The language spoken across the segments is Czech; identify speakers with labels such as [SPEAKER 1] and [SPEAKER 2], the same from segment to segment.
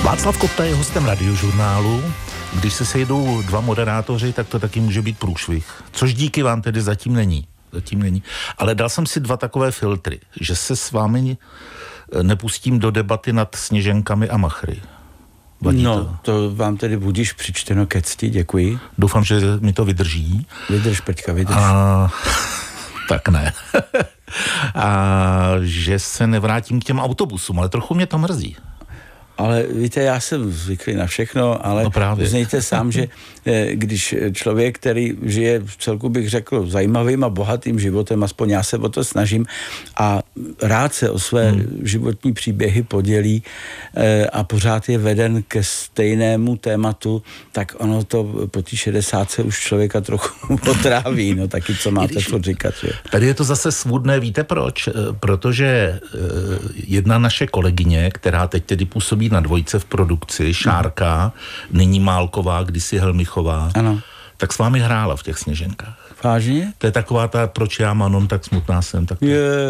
[SPEAKER 1] Václav Kopta je hostem Radiožurnálu. Když se sejdou dva moderátoři, tak to taky může být průšvih. Což díky vám tedy zatím není. Ale dal jsem si dva takové filtry, že se s vámi nepustím do debaty nad Sněženkami a Machry. Vadí
[SPEAKER 2] to vám tedy budíš přičteno ke cti, děkuji.
[SPEAKER 1] Doufám, že mi to vydrží.
[SPEAKER 2] Vydrž, Peťka, vydrž.
[SPEAKER 1] Tak ne. A že se nevrátím k těm autobusům, ale trochu mě to mrzí.
[SPEAKER 2] Ale víte, já jsem zvyklý na všechno, ale uznejte sám, že když člověk, který žije v celku, bych řekl, zajímavým a bohatým životem, aspoň já se o to snažím a rád se o své životní příběhy podělí a pořád je veden ke stejnému tématu, tak ono to po té 60 už člověka trochu otráví, no taky co máte co říkat. Že?
[SPEAKER 1] Tady je to zase svůdné, víte proč? Protože jedna naše kolegyně, která teď tedy působí na Dvojce v produkci, Šárka, nyní Málková, kdysi Helmichová,
[SPEAKER 2] ano.
[SPEAKER 1] Tak s vámi hrála v těch Sněženkách.
[SPEAKER 2] Vážně?
[SPEAKER 1] To je taková ta, proč já Manon, tak smutná jsem. Tak...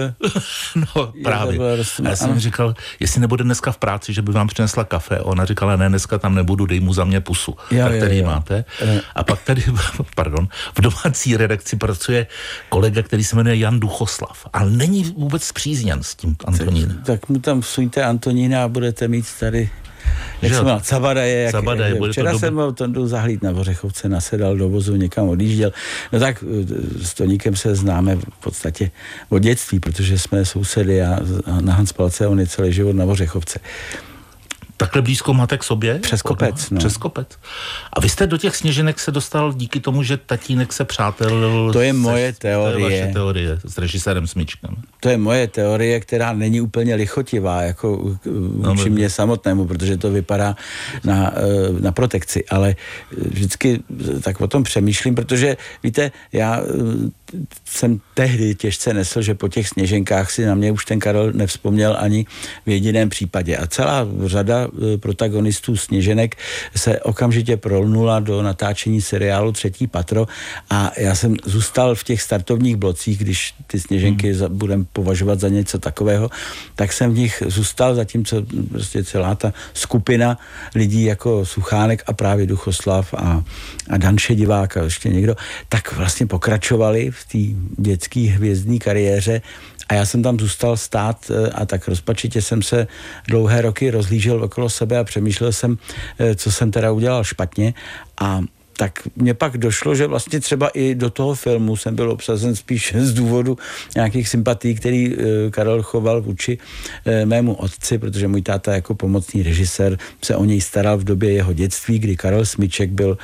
[SPEAKER 1] No právě. A já jsem mi říkal, jestli nebude dneska v práci, že by vám přinesla kafe. Ona říkala, ne, dneska tam nebudu, dej mu za mě pusu. Který máte. A pak tady, v domácí redakci pracuje kolega, který se jmenuje Jan Duchoslav. Ale není vůbec zpřízněn s tím Antonínem.
[SPEAKER 2] Tak mu tam vsuňte Antonína a budete mít tady... Jak jsem mal, Cabadaje, včera jsem byl Tondu zahlíd na Vořechovce, nasedal do vozu, někam odjížděl. No tak s Toníkem se známe v podstatě od dětství, protože jsme sousedy a na Hanspalce on je celý život na Vořechovce.
[SPEAKER 1] Takhle blízko máte k sobě?
[SPEAKER 2] Přes kopec, no.
[SPEAKER 1] Přes kopec. A vy jste do těch Sněženek se dostal díky tomu, že tatínek se přátelil...
[SPEAKER 2] To je moje teorie.
[SPEAKER 1] To je vaše teorie s režisérem Smyčkem.
[SPEAKER 2] To je moje teorie, která není úplně lichotivá, jako vůči mě samotnému, protože to vypadá na protekci, ale vždycky tak o tom přemýšlím, protože víte, já jsem tehdy těžce nesl, že po těch Sněženkách si na mě už ten Karel nevzpomněl ani v jediném případě. A celá řada protagonistů Sněženek se okamžitě prolnula do natáčení seriálu Třetí patro a já jsem zůstal v těch startovních blocích, když ty Sněženky budeme považovat za něco takového, tak jsem v nich zůstal, zatímco prostě celá ta skupina lidí jako Suchánek a právě Duchoslav a Dan Šedivák a ještě někdo, tak vlastně pokračovali v té dětské hvězdní kariéře a já jsem tam zůstal stát a tak rozpačitě jsem se dlouhé roky rozhlížel okolo sebe a přemýšlel jsem, co jsem teda udělal špatně a tak mně pak došlo, že vlastně třeba i do toho filmu jsem byl obsazen spíš z důvodu nějakých sympatí, který Karel choval vůči mému otci, protože můj táta jako pomocný režisér se o něj staral v době jeho dětství, kdy Karel Smyček byl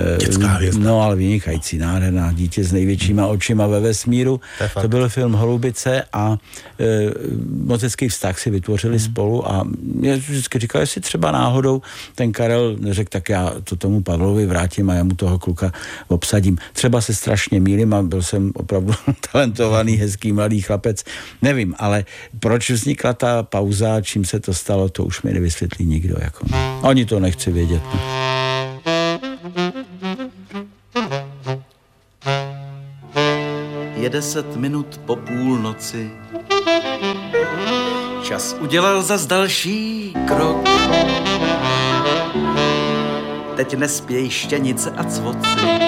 [SPEAKER 2] ale vynikající, nádherná dítě s největšíma očima ve vesmíru. To byl film Holubice a mocecký vztah si vytvořili spolu a mě vždycky říkal, jestli třeba náhodou ten Karel neřekl, tak já to tomu Pavlovi vrátím a já mu toho kluka obsadím. Třeba se strašně mýlím a byl jsem opravdu talentovaný, hezký mladý chlapec. Nevím, ale proč vznikla ta pauza, čím se to stalo, to už mi nevysvětlí nikdo. Jako. Oni to nechci vědět. No.
[SPEAKER 3] Je 10 minut po půlnoci. Čas udělal zas další krok. Teď nespějí štěnice a cvoci.